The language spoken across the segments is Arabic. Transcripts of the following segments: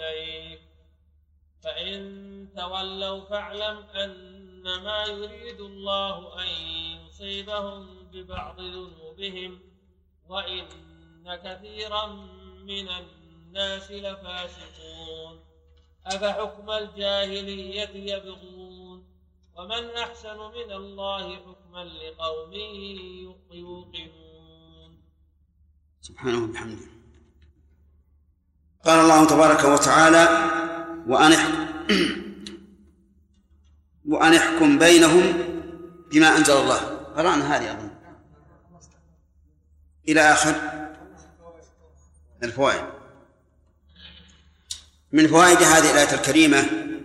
إليك فإن تولوا فاعلم أنما يريد الله أن يصيبهم ببعض ذنوبهم وإن كثيرا من الناس لفاسقون أفحكم الجاهلية يبغون ومن أحسن من الله حكما لقوم يوقنون. سبحانه وبحمده. قال الله تبارك وتعالى وأن احكم بينهم بما أنزل الله. قرأنا هذه أظن إلى آخر الفوائد. من فوائد هذه الآية الكريمة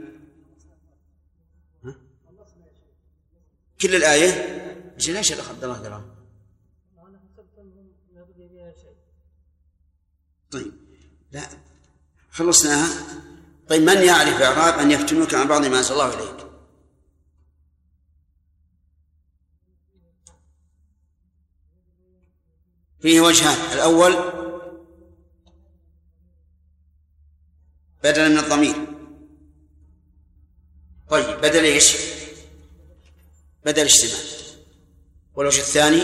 كل الآية ليش أخذ الله درهم؟ طيب لا خلصناها. طيب من يعرف إعراب أن يفتنوك عن بعض ما أنزل الله إليك؟ فيه وجهان. الأول بدلا من الضمير. طيب بدل إيش؟ بدل اجتماع. والوجه الثاني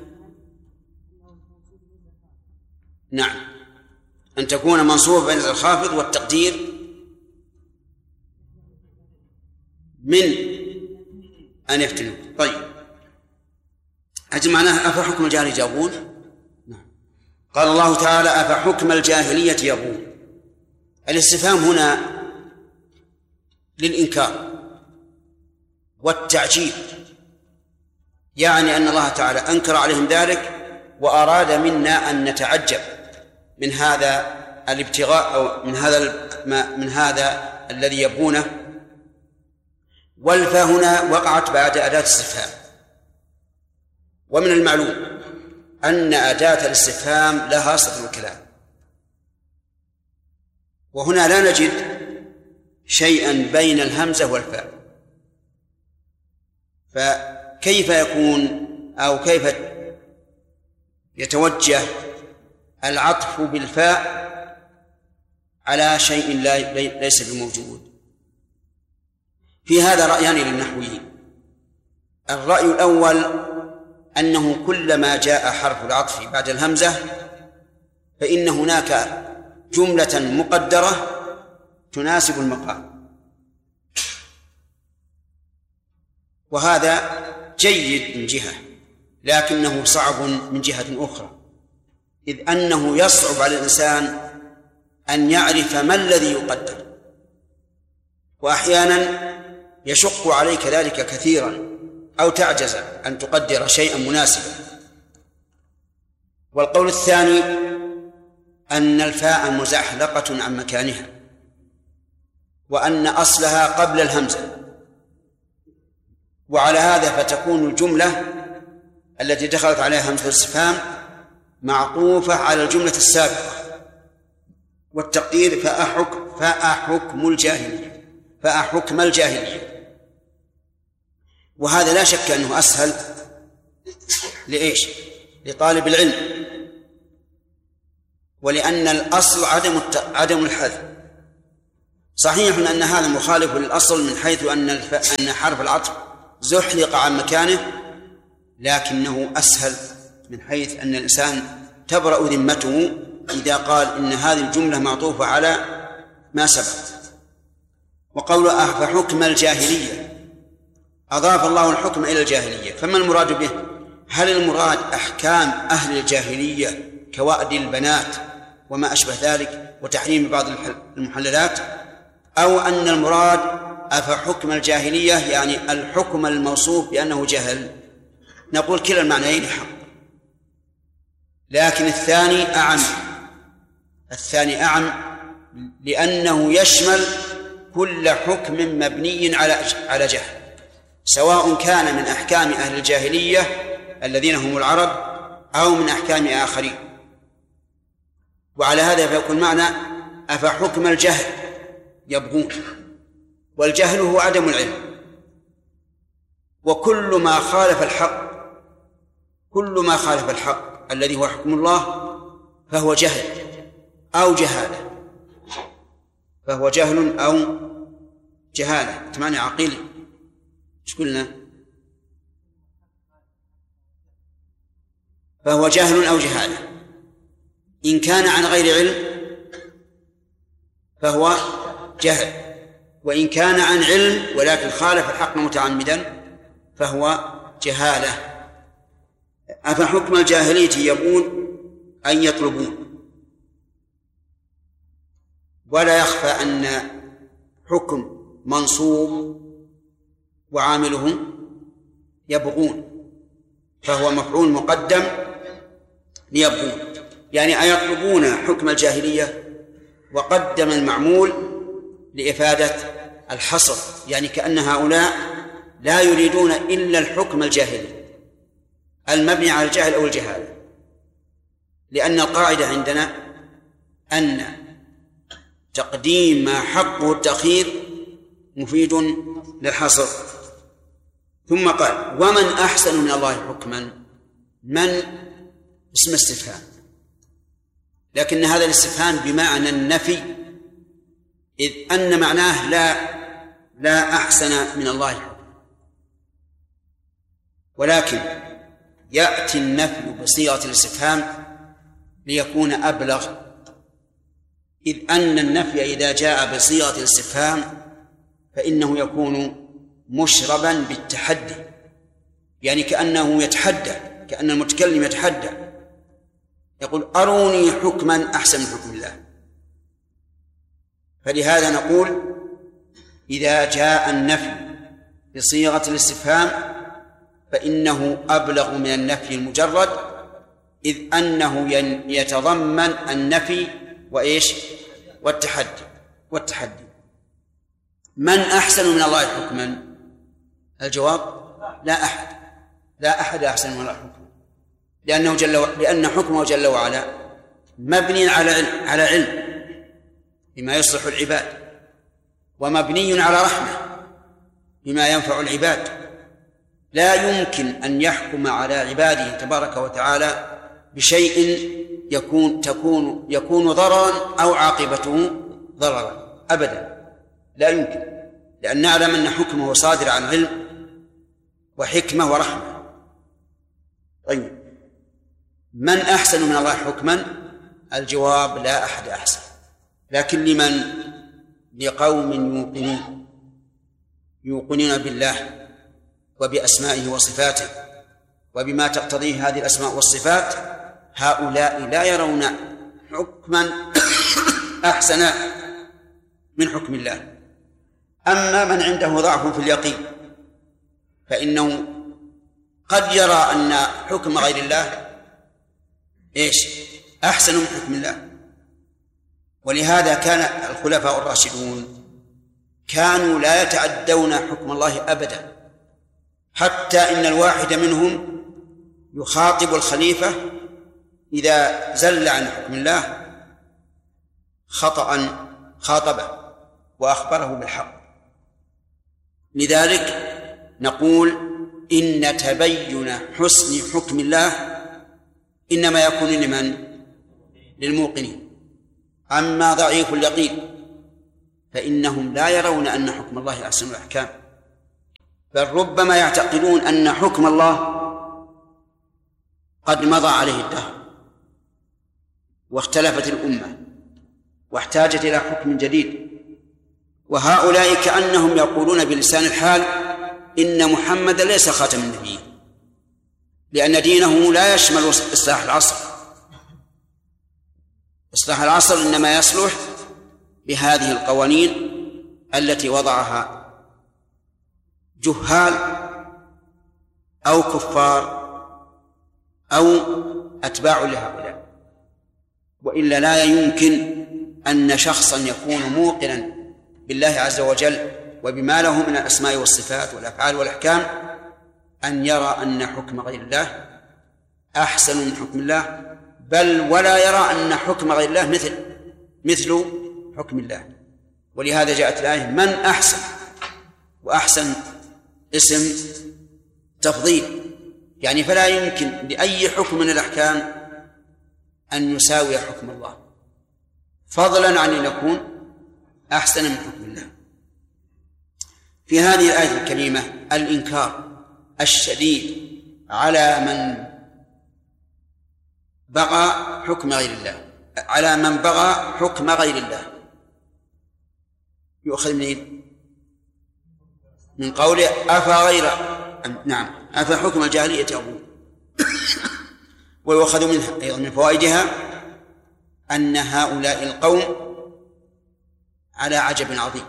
نعم أن تكون منصوبة بين الخافض والتقدير من أن يفتنوا. طيب هذا معناه أفحكم الجاهلية يبغون. نعم. قال الله تعالى أفحكم الجاهلية يبغون. الاستفهام هنا للإنكار والتعجيل، يعني أن الله تعالى أنكر عليهم ذلك وأراد منا أن نتعجب من هذا الابتغاء أو من هذا الذي يبغونه. والفاء هنا وقعت بعد أداة الاستفهام، ومن المعلوم أن أداة الاستفهام لها صدر الكلام، وهنا لا نجد شيئا بين الهمزة والفاء، فكيف يكون أو كيف يتوجه العطف بالفاء على شيء ليس بموجود؟ في هذا رأيان للنحويين. الرأي الأول أنه كلما جاء حرف العطف بعد الهمزة فإن هناك جملة مقدرة تناسب المقام، وهذا جيد من جهة، لكنه صعب من جهة أخرى، إذ أنه يصعب على الإنسان أن يعرف ما الذي يقدر، وأحيانا يشق عليك ذلك كثيرا أو تعجز أن تقدر شيئا مناسبا. والقول الثاني أن الفاء مزحلقة عن مكانها، وأن أصلها قبل الهمزة، وعلى هذا فتكون الجملة التي دخلت عليها همزة الاستفهام معطوفة على الجملة السابقة، والتقدير فأحكم الجاهلية. وهذا لا شك أنه أسهل لإيش؟ لطالب العلم، ولأن الأصل عدم الحذف. صحيح أن هذا مخالف للأصل من حيث أن حرف العطف زحلق عن مكانه، لكنه أسهل من حيث أن الإنسان تبرأ ذمته إذا قال إن هذه الجملة معطوفة على ما سبق. وقول أفحكم الجاهلية أضاف الله الحكم إلى الجاهلية، فما المراد به؟ هل المراد أحكام أهل الجاهلية كوأد البنات وما أشبه ذلك وتحريم بعض المحللات، أو أن المراد أفحكم الجاهلية يعني الحكم الموصوف بأنه جهل؟ نقول كلا المعنيين حق، لكن الثاني أعم لأنه يشمل كل حكم مبني على جهل، سواء كان من أحكام أهل الجاهلية الذين هم العرب أو من أحكام آخرين. وعلى هذا فيكون معنى أفحكم الجهل يبغون، والجهل هو عدم العلم، وكل ما خالف الحق الذي هو حكم الله فهو جهل أو جهالة. فهو جهل أو جهالة. تماني عقيل ايش قلنا؟ فهو جهل أو جهالة. إن كان عن غير علم فهو جهل، وإن كان عن علم ولكن خالف الحق متعمدا فهو جهالة. أفحكم الجاهلية يبغون أن يطلبون؟ ولا يخفى أن حكم منصوب وعامله يبغون، فهو مفعول مقدم ليبغون، يعني أيطلبون حكم الجاهلية وقدم المعمول لإفادة الحصر، يعني كأن هؤلاء لا يريدون إلا الحكم الجاهلي المبني على الجهل أو الجهالة، لأن القاعدة عندنا أن تقديم ما حقه التأخير مفيد للحصر. ثم قال ومن أحسن من الله حكما. من اسم استفهام، لكن هذا الاستفهام بمعنى النفي، إذ أن معناه لا أحسن من الله حكما، ولكن يأتي النفي بصيغة الاستفهام ليكون أبلغ، إذ أن النفي إذا جاء بصيغة الاستفهام فإنه يكون مشربا بالتحدي، يعني كأنه يتحدى، كأن المتكلم يتحدى يقول أروني حكما أحسن من حكم الله. فلهذا نقول إذا جاء النفي بصيغة الاستفهام فإنه أبلغ من النفي المجرد، إذ أنه يتضمن النفي وإيش والتحدي. من أحسن من الله حكما؟ الجواب لا أحد أحسن من الله حكما، لأن حكمه جل وعلا مبني على علم بما يصلح العباد، ومبني على رحمة بما ينفع العباد. لا يمكن أن يحكم على عباده تبارك وتعالى بشيء يكون ضررا أو عاقبته ضررا أبدا، لا يمكن، لأن نعلم أن حكمه صادر عن علم وحكمة ورحمة. طيب من أحسن من الله حكما؟ الجواب لا أحد أحسن، لكن لمن؟ لقوم يوقنون بالله وبأسمائه وصفاته وبما تقتضيه هذه الأسماء والصفات، هؤلاء لا يرون حكما أحسن من حكم الله. أما من عنده ضعف في اليقين فإنه قد يرى أن حكم غير الله أحسن من حكم الله. ولهذا كان الخلفاء الراشدون كانوا لا يتعدون حكم الله أبدا، حتى إن الواحد منهم يخاطب الخليفة إذا زل عن حكم الله خطأ خاطبه وأخبره بالحق. لذلك نقول إن تبين حسن حكم الله إنما يكون لمن؟ للموقنين. أما ضعيف اليقين فإنهم لا يرون أن حكم الله أحسن الأحكام، بل ربما يعتقدون أن حكم الله قد مضى عليه الدهر واختلفت الأمة واحتاجت إلى حكم جديد. وهؤلاء كأنهم يقولون بلسان الحال إن محمد ليس خاتم النبيين، لأن دينه لا يشمل إصلاح العصر. إصلاح العصر إنما يصلح بهذه القوانين التي وضعها جهال أو كفار أو أتباع لهؤلاء، وإلا لا يمكن أن شخصا يكون موقنا بالله عز وجل وبما له من الأسماء والصفات والأفعال والأحكام أن يرى أن حكم غير الله أحسن من حكم الله، بل ولا يرى أن حكم غير الله مثل حكم الله. ولهذا جاءت الآية من أحسن، وأحسن اسم تفضيل، يعني فلا يمكن لأي حكم من الأحكام أن يساوي حكم الله، فضلا عن أن يكون أحسن من حكم الله. في هذه الآية الكريمة الإنكار الشديد على من بغى حكم غير الله، على من بغى حكم غير الله. يؤخذ من قوله أفحكم الجاهلية يبغون. ويؤخذ منها أيضا من فوائدها أن هؤلاء القوم على عجب عظيم،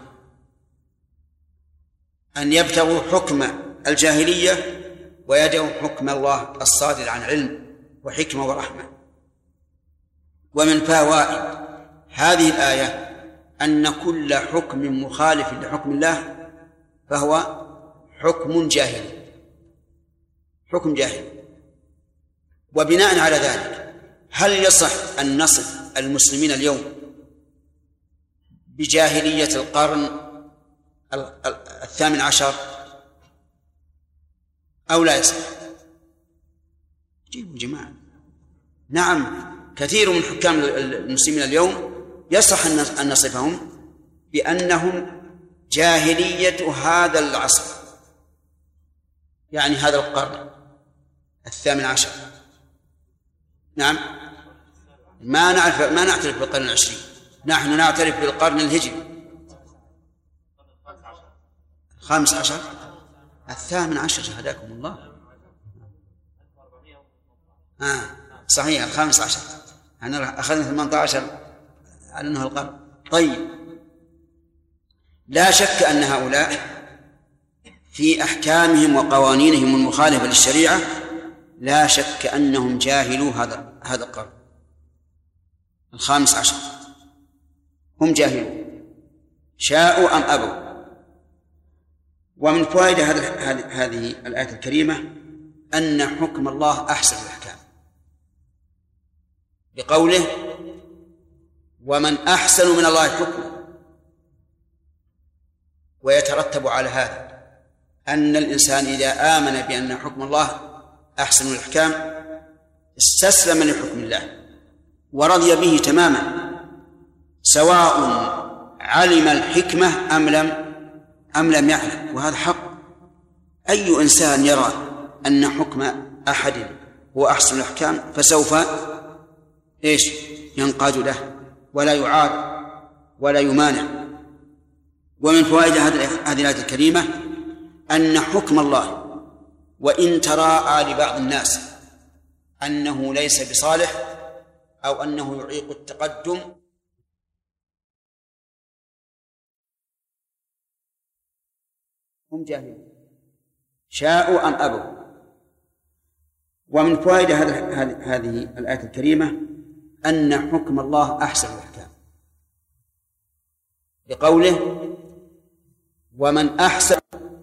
أن يبتغوا حكم الجاهلية ويدعوا حكم الله الصادر عن علم وحكمة ورحمة. ومن فوائد هذه الآية أن كل حكم مخالف لحكم الله فهو حكم جاهلي، حكم جاهلي. وبناء على ذلك هل يصح أن نصف المسلمين اليوم بجاهلية القرن 18 أو لا يصح؟ جيبوا جماعة. نعم، كثير من حكام المسلمين اليوم يصح أن نصفهم بأنهم جاهلية هذا العصر، يعني هذا القرن 18. نعم، ما نعترف بالقرن 20، نحن نعترف بالقرن الهجري 15 18. هداكم الله. صحيح 15. أنا أخذنا 18 على أنه القرن. طيب، لا شك أن هؤلاء في أحكامهم وقوانينهم المخالفة للشريعة لا شك أنهم جاهلوا هذا القرن 15. هم جاهلون شاءوا أم أبوا. ومن فوائد هذه الآية الكريمة أن حكم الله أحسن الأحكام، بقوله ومن أحسن من الله حكما. ويترتب على هذا أن الإنسان إذا آمن بأن حكم الله أحسن الأحكام استسلم لحكم الله ورضي به تماما، سواء علم الحكمة أم لم يعلم. وهذا حق. أي إنسان يرى أن حكم أحد هو أحسن الأحكام فسوف ينقاد له ولا يعارض ولا يمانع. ومن فوائد هذه الآية الكريمة أن حكم الله وإن تراءى لبعض الناس أنه ليس بصالح أو أنه يعيق التقدم هم جاهلون شاءوا أم أبوا. ومن فوائد هذه الآية الكريمة أن حكم الله أحسن الأحكام، بقوله ومن أحسن.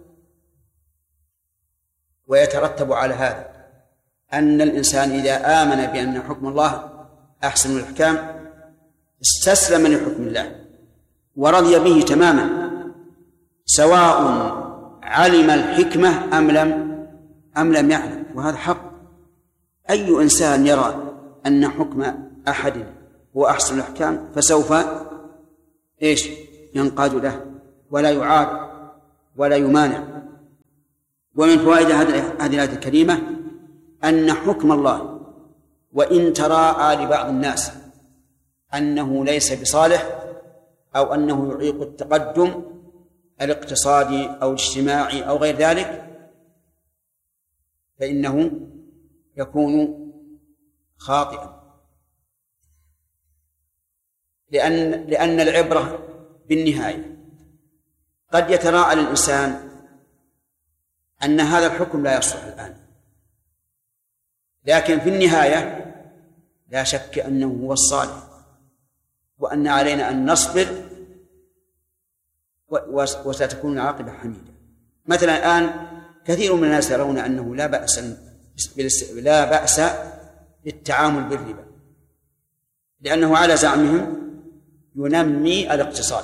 ويترتب على هذا أن الإنسان إذا آمن بأن حكم الله أحسن الأحكام استسلم لحكم الله ورضي به تماما، سواء علم الحكمة أم لم يعلم. وهذا حق. أي إنسان يرى أن حكم أحد هو أحسن الأحكام فسوف ينقاد له ولا يعارض ولا يمانع. ومن فوائد هذه الآية الكريمة أن حكم الله وإن تراءى لبعض الناس أنه ليس بصالح أو أنه يعيق التقدم الاقتصادي أو الاجتماعي أو غير ذلك فإنه يكون خاطئا، لأن العبرة بالنهاية. قد يتراءى للإنسان أن هذا الحكم لا يصلح الآن، لكن في النهاية لا شك أنه هو الصالح وأن علينا أن نصبر وستكون العاقبة حميدة. مثلا الآن كثير من الناس يرون أنه لا بأس بالتعامل بالربا لأنه على زعمهم ينمي الاقتصاد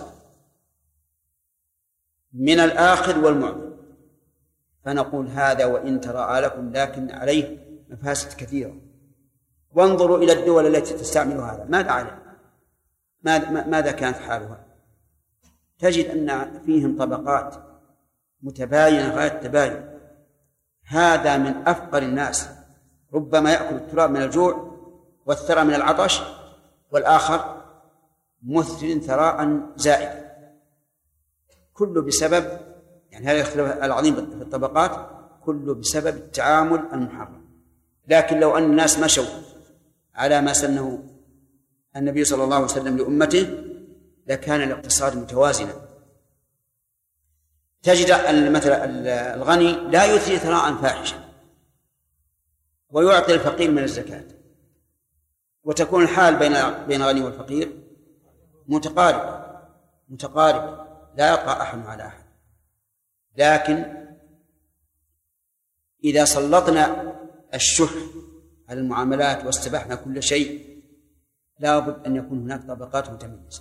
من الآخذ والمعطي. فنقول هذا وإن تراءى لكم لكن عليه مفاسد كثيرة. وانظروا إلى الدول التي تستعمل هذا، ماذا عليه؟ ماذا كانت حالها؟ تجد أن فيهم طبقات متباينة غاية التباين. هذا من أفقر الناس، ربما يأكل التراب من الجوع والثرى من العطش، والآخر مثل ثراء زائد، كله بسبب هذا الاختلاف العظيم في الطبقات، كله بسبب التعامل المحرم. لكن لو أن الناس مشوا على ما سنه النبي صلى الله عليه وسلم لأمته لكان الاقتصاد متوازنا. تجد مثلا الغني لا يثري ثراء فاحشا ويعطي الفقير من الزكاة، وتكون الحال بين الغني والفقير متقارب لا يطغى أحد على أحد. لكن إذا سلطنا الشح على المعاملات واستبحنا كل شيء لا بد أن يكون هناك طبقات متميزة،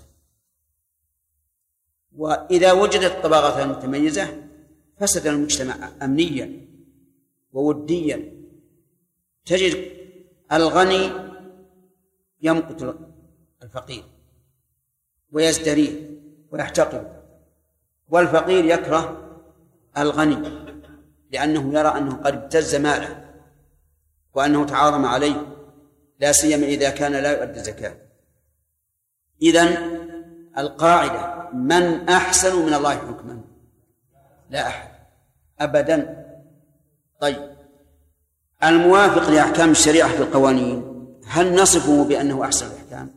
وإذا وجدت الطبقات المتميزة فسد المجتمع أمنيا ووديا. تجد الغني يمقت الفقير ويزدريه ويحتقره، والفقير يكره الغني لأنه يرى أنه قد ابتز ماله وأنه تعاظم عليه، لا سيما إذا كان لا يؤدي الزكاة. إذن القاعدة من أحسن من الله حكما؟ لا أحد أبدا. طيب، الموافق لأحكام الشريعة في القوانين هل نصفه بأنه أحسن الأحكام؟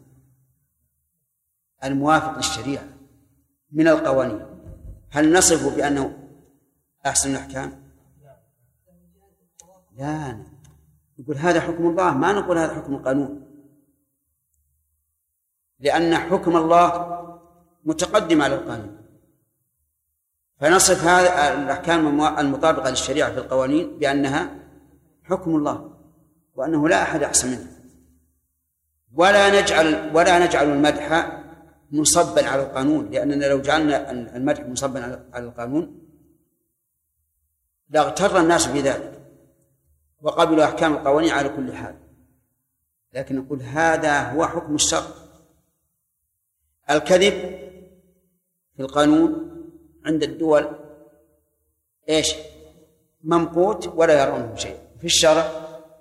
الموافق للشريعة من القوانين هل نصفه بأنه أحسن الأحكام؟ لا، نقول هذا حكم الله، ما نقول هذا حكم القانون، لأن حكم الله متقدم على القانون، فنصف هذه الأحكام المطابقة للشريعة في القوانين بأنها حكم الله وأنه لا أحد أحسن منه. ولا نجعل المدح مصبا على القانون، لأننا لو جعلنا المدح مصبا على القانون لاغتر الناس بذلك وقبلوا أحكام القوانين على كل حال. لكن نقول هذا هو حكم الشرع. الكذب في القانون عند الدول إيش؟ ممقوت ولا يرونه شيء، في الشرع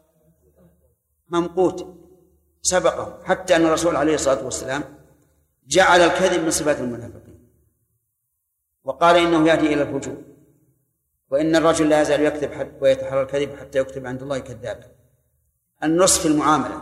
ممقوت سبقه، حتى أن الرسول عليه الصلاة والسلام جعل الكذب من صفات المنافقين وقال إنه يهدي إلى الفجور، وإن الرجل لا يزال يكذب ويتحرى الكذب حتى يكتب عند الله كذابا. النصف في المعاملة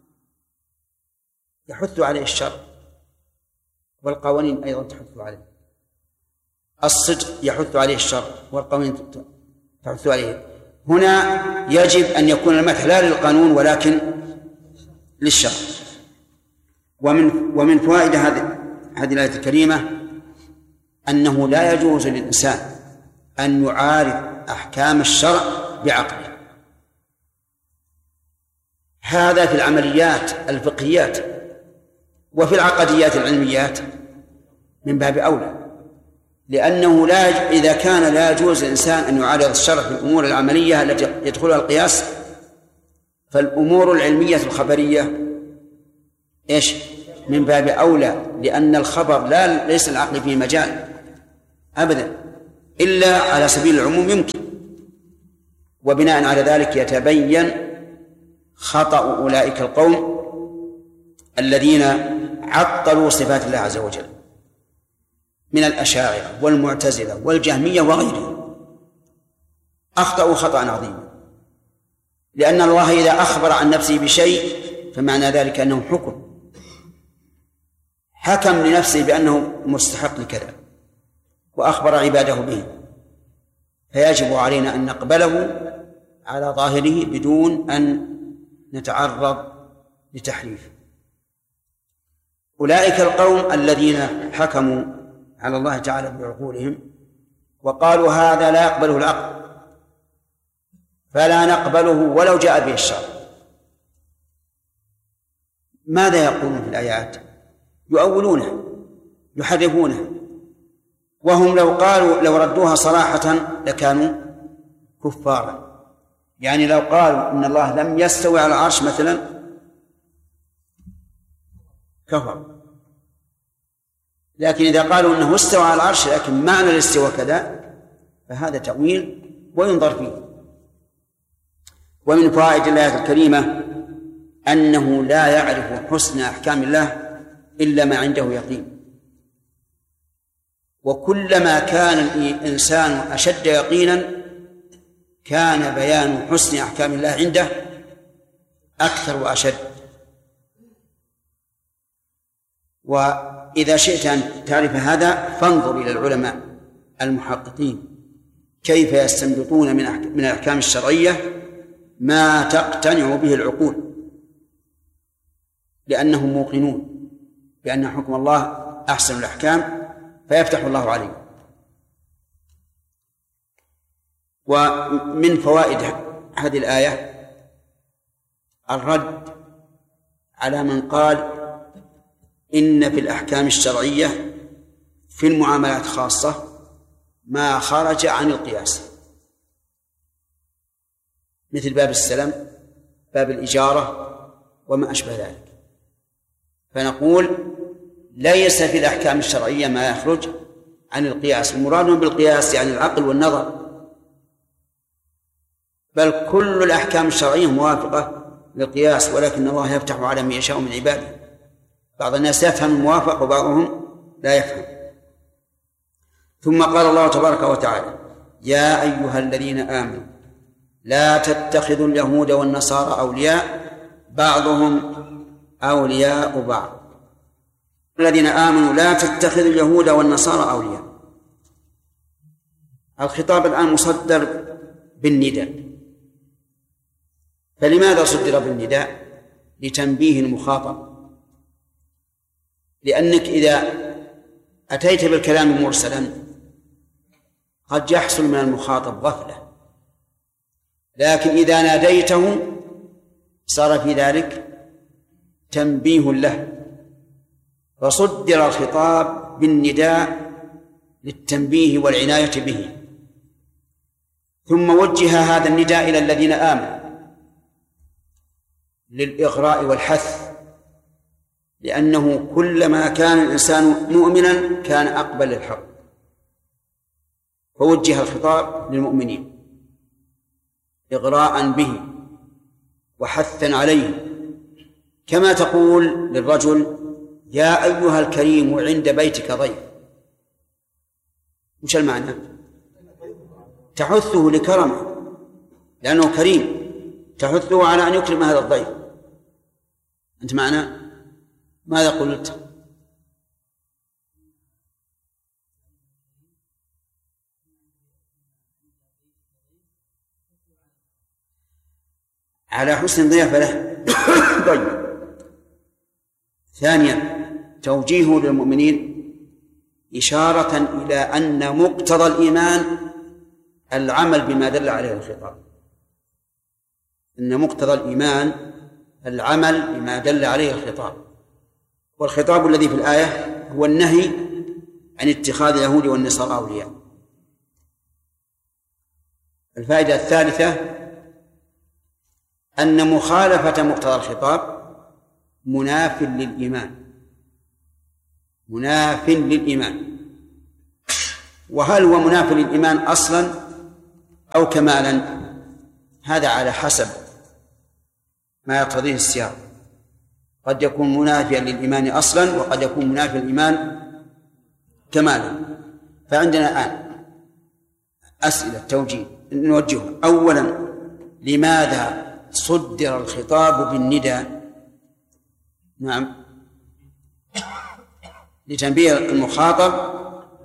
يحث عليه الشرع والقوانين أيضا تحث عليه، الصدق يحث عليه الشرع والقوانين تحث عليه. هنا يجب أن يكون المدح لا للقانون ولكن للشرع. ومن فوائد هذه الآية الكريمة أنه لا يجوز للإنسان أن يعارض أحكام الشرع بعقله، هذا في العمليات الفقهيات، وفي العقديات العلميات من باب أولى، لأنه إذا كان لا يجوز للإنسان أن يعارض الشرع في الأمور العملية التي يدخلها القياس، فالأمور العلمية الخبرية إيش؟ من باب أولى، لأن الخبر ليس العقل فيه مجال أبدا إلا على سبيل العموم يمكن. وبناء على ذلك يتبين خطأ أولئك القوم الذين عطلوا صفات الله عز وجل من الأشاعرة والمعتزلة والجهمية وغيرهم، أخطأوا خطأ عظيما، لأن الله إذا أخبر عن نفسه بشيء فمعنى ذلك أنه حكم لنفسه بأنه مستحق لكذا وأخبر عباده به، فيجب علينا أن نقبله على ظاهره بدون أن نتعرض لتحريف. أولئك القوم الذين حكموا على الله تعالى بعقولهم وقالوا هذا لا يقبله العقل فلا نقبله ولو جاء به الشرع. ماذا يقولون في الآيات؟ يؤولونه يحرفونه، وهم لو ردوها صراحة لكانوا كفارا. يعني لو قالوا إن الله لم يستوي على العرش مثلا كفر، لكن إذا قالوا أنه استوى على العرش لكن معنى الاستواء كذا فهذا تأويل وينظر فيه. ومن فوائد الآية الكريمة أنه لا يعرف حسن أحكام الله إلا ما عنده يقين، وكلما كان الإنسان أشد يقينا كان بيان حسن أحكام الله عنده أكثر وأشد. وإذا شئت أن تعرف هذا فانظر إلى العلماء المحققين كيف يستنبطون من الأحكام الشرعية ما تقتنع به العقول، لأنهم موقنون بأن حكم الله أحسن الأحكام فيفتح الله عليه. ومن فوائد هذه الآية الرد على من قال إن في الأحكام الشرعية في المعاملات خاصة ما خرج عن القياس، مثل باب السلم، باب الإجارة، وما أشبه ذلك. فنقول ليس في الأحكام الشرعية ما يخرج عن القياس، المراد بالقياس يعني العقل والنظر، بل كل الأحكام الشرعية موافقة للقياس، ولكن الله يفتح على من يشاء من عباده. بعض الناس يفهم الموافق وبعضهم لا يفهم. ثم قال الله تبارك وتعالى: يا أيها الذين آمنوا لا تتخذوا اليهود والنصارى أولياء بعضهم أولياء بعض. الذين آمنوا لا تتخذوا اليهود والنصارى أولياء. الخطاب الآن مصدر بالنداء، فلماذا صدر بالنداء؟ لتنبيه المخاطب، لأنك إذا أتيت بالكلام مرسلا قد يحصل من المخاطب غفلة، لكن إذا ناديته صار في ذلك تنبيه له، فصدر الخطاب بالنداء للتنبيه والعناية به. ثم وجه هذا النداء إلى الذين آمنوا للإغراء والحث، لأنه كلما كان الإنسان مؤمنا كان أقبل للحق، فوجه الخطاب للمؤمنين إغراء به وحثا عليه، كما تقول للرجل: يا أيها الكريم عند بيتك ضيف. وش المعنى؟ تحثه لكرمه لأنه كريم، تحثه على أن يكرم هذا الضيف. أنت معنا؟ ماذا قلت؟ على حسن ضيافة له. طيب. ثانيا توجيه للمؤمنين إشارة إلى أن مقتضى الإيمان العمل بما دل عليه الخطاب، أن مقتضى الإيمان العمل بما دل عليه الخطاب، والخطاب الذي في الآية هو النهي عن اتخاذ اليهود والنصارى أولياء. الفائدة الثالثة أن مخالفة مقتضى الخطاب مناف للإيمان، مناف للإيمان. وهل هو مناف للإيمان أصلا أو كمالا؟ هذا على حسب ما يقتضيه السياق، قد يكون منافيا للإيمان أصلا وقد يكون منافيا للإيمان كمالا. فعندنا الآن أسئلة توجيه نوجهها. أولا، لماذا صدر الخطاب بالنداء؟ نعم، لتنبيه المخاطب.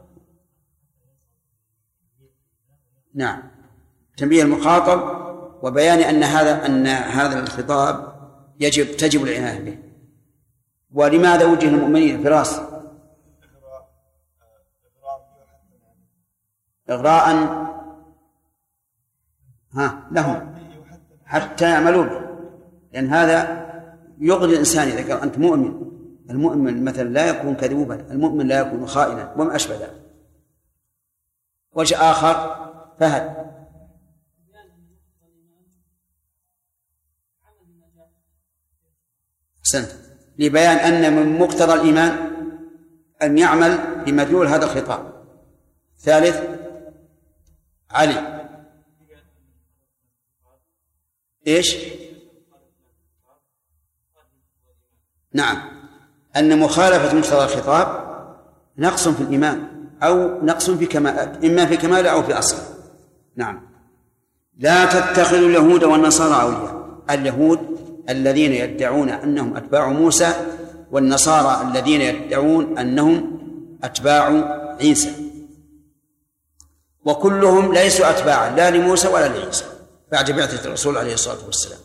نعم، تنبيه المخاطب وبيان أن هذا الخطاب تجب العناية به. ولماذا وجه المؤمنين فراس؟ إغراء لهم حتى يعملوا به، لأن هذا يغري الإنسان. إذا كان أنت مؤمن، المؤمن مثلا لا يكون كذوبا، المؤمن لا يكون خائنا وما أشبه ذلك. وجه آخر فهد. أحسنت، لبيان أن من مقتضى الإيمان أن يعمل بمدلول هذا الخطاب. ثالث علي إيش؟ نعم، أن مخالفة مقتضى الخطاب نقص في الإيمان أو نقص في كمال، إما في كمال أو في أصل. نعم. لا تتخذوا اليهود والنصارى أولياء. اليهود الذين يدعون أنهم أتباع موسى، والنصارى الذين يدعون أنهم أتباع عيسى، وكلهم ليسوا أتباعا لا لموسى ولا لعيسى بعد بعثة الرسول عليه الصلاة والسلام.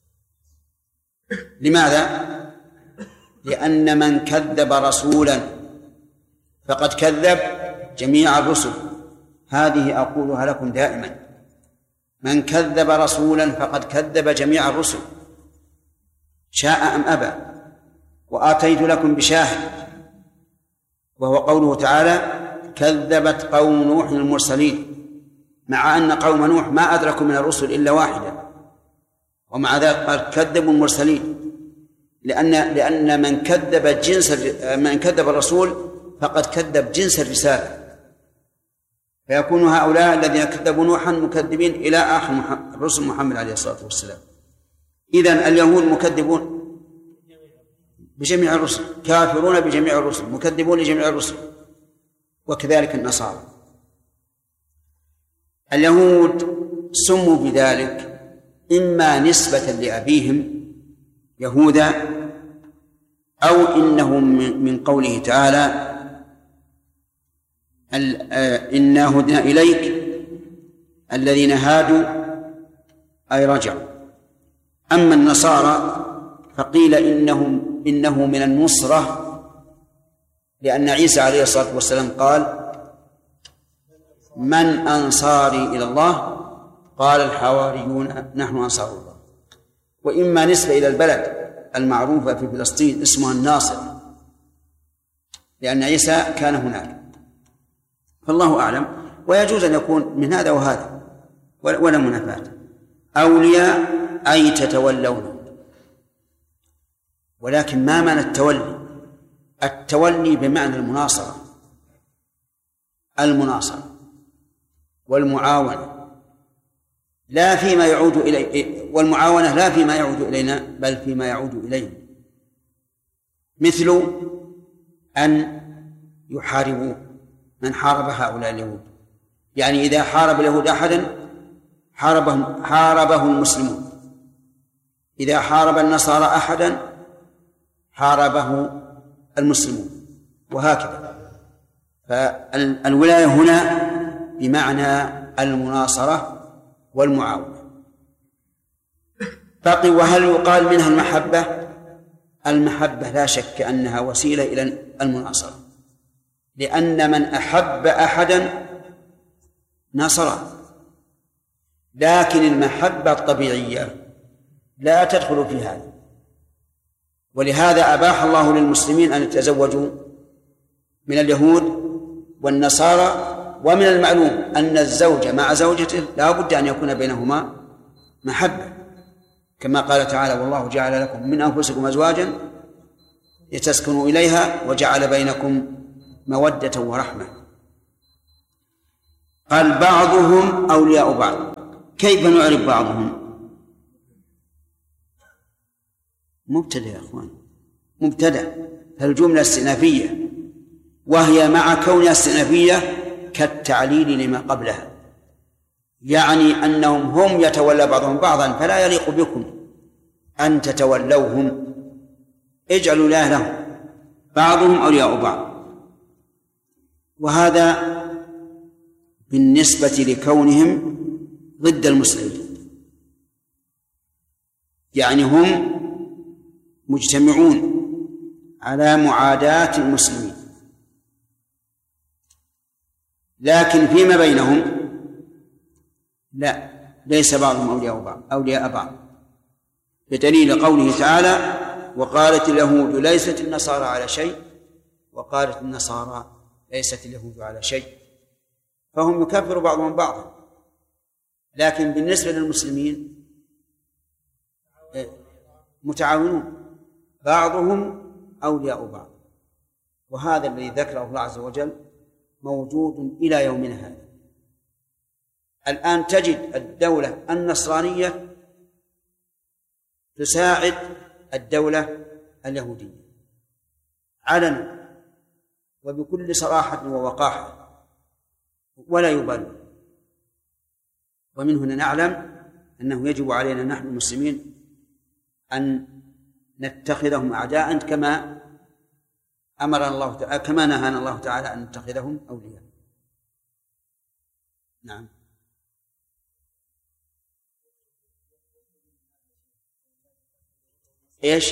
لماذا؟ لأن من كذب رسولا فقد كذب جميع الرسل. هذه أقولها لكم دائما: من كذب رسولا فقد كذب جميع الرسل شاء أم أبى. وآتيت لكم بشاهد وهو قوله تعالى: كذبت قوم نوح المرسلين، مع أن قوم نوح ما أدركوا من الرسل إلا واحدا، ومع ذلك قال كذبوا المرسلين، لأن من كذب الرسول فقد كذب جنس الرسالة، فيكون هؤلاء الذين كذبوا نوحا مكذبين إلى آخر الرسل محمد عليه الصلاة والسلام. إذن اليهود مكذبون بجميع الرسل، كافرون بجميع الرسل، مكذبون لجميع الرسل، وكذلك النصارى. اليهود سموا بذلك إما نسبة لأبيهم يهوذا، أو إنهم من قوله تعالى: إنا هدنا إليك الذين هادوا أي رجعوا. أما النصارى فقيل إنه من النصرة، لأن عيسى عليه الصلاة والسلام قال: من أنصاري إلى الله؟ قال الحواريون نحن أنصار الله. وإما نسبة إلى البلد المعروفة في فلسطين اسمها الناصر، لأن عيسى كان هناك، فالله أعلم. ويجوز أن يكون من هذا وهذا ولا منافاة. أولياء أي تتولون، ولكن ما معنى التولي؟ التولي بمعنى المناصرة والمعاونة، لا فيما يعود إليه، والمعاونة لا فيما يعود إلينا بل فيما يعود إلينا، مثل أن يحاربوا من حارب هؤلاء اليهود. يعني إذا حارب اليهود أحدا حاربه المسلمون، إذا حارب النصارى أحدا حاربه المسلمون، وهكذا. فالولاية هنا بمعنى المناصرة والمعاونة. بقي وهل يقال منها المحبة؟ المحبة لا شك أنها وسيلة إلى المناصرة، لأن من أحب أحدا ناصره، لكن المحبة الطبيعية لا تدخل في هذا. ولهذا أباح الله للمسلمين أن يتزوجوا من اليهود والنصارى. ومن المعلوم أن الزوج مع زوجته لا بد أن يكون بينهما محبة، كما قال تعالى: والله جعل لكم من أنفسكم أزواجا لتسكنوا إليها وجعل بينكم مودة ورحمة. قال: بعضهم أولياء بعض. كيف نعرف بعضهم؟ مبتدأ يا أخوان، مبتدأ، فالجملة استئنافية، وهي مع كونها استئنافية كالتعليل لما قبلها، يعني أنهم هم يتولى بعضهم بعضا، فلا يليق بكم أن تتولوهم، اجعلوا الله لهم، بعضهم أولياء بعض. وهذا بالنسبة لكونهم ضد المسلمين، يعني هم مجتمعون على معاداة المسلمين، لكن فيما بينهم لا، ليس بعضهم أولياء بعض، بدليل قوله تعالى: وقالت اليهود ليست النصارى على شيء، وقالت النصارى ليست اليهود على شيء، فهم يكفر بعضهم بعضا. لكن بالنسبة للمسلمين متعاونون، بعضهم أولياء بعض. وهذا الذي ذكره الله عز وجل موجود إلى يومنا هذا. الآن تجد الدولة النصرانية تساعد الدولة اليهودية علنا وبكل صراحة ووقاحة ولا يبالون. ومن هنا نعلم أنه يجب علينا نحن المسلمين أن نتخذهم أعداء كما أمرنا الله تعالى، كما نهانا الله تعالى أن نتخذهم أولياء. نعم. إيش؟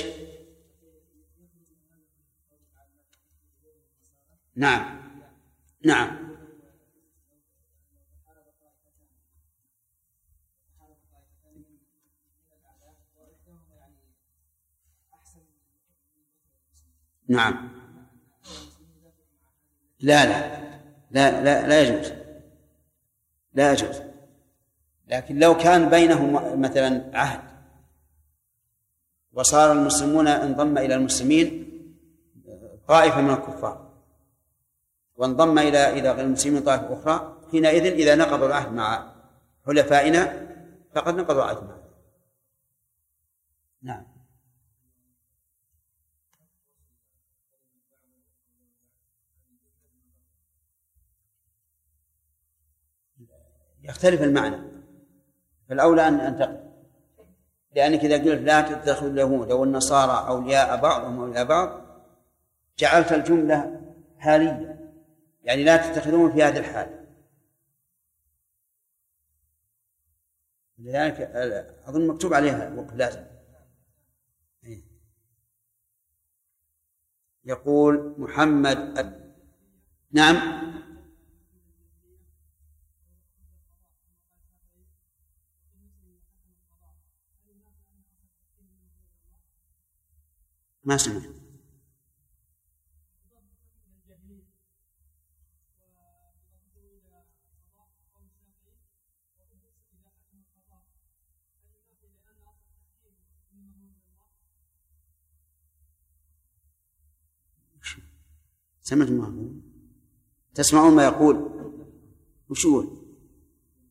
نعم نعم نعم. لا لا لا لا لا يجوز، لا يجوز. لكن لو كان بينهم مثلا عهد وصار المسلمون انضم إلى المسلمين طائفة من الكفار وانضم إلى غير المسلمين طائفة أخرى، حينئذ إذا نقضوا العهد مع حلفائنا فقد نقضوا العهد معه. نعم. يختلف المعنى، فالأولى أن تقل، لأنك إذا قلت لا تتخذوا اليهود أو النصارى أولياء بعضهم أولياء بعض جعلت الجملة حالية، يعني لا تتخذون في هذه الحال. لذلك أظن مكتوب عليها وقلاتها. يقول محمد نعم. ما سمعت. سمعت ما هو؟ تسمعون ما يقول؟ وش يقول؟